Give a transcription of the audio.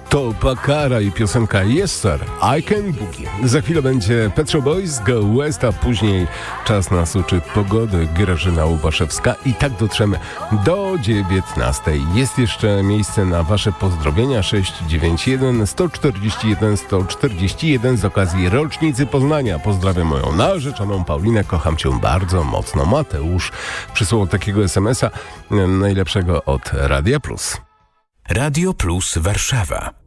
To Pakara i piosenka Yes Sir, I Can Boogie. Za chwilę będzie Pet Shop Boys, Go West, a później czas na suczy pogody, Grażyna Łubaszewska i tak dotrzemy do 19. Jest jeszcze miejsce na wasze pozdrowienia 691 141 141 z okazji rocznicy Poznania. Pozdrawiam moją narzeczoną Paulinę, kocham cię bardzo mocno. Mateusz przysłał takiego SMS-a najlepszego od Radia Plus. Radio Plus Warszawa.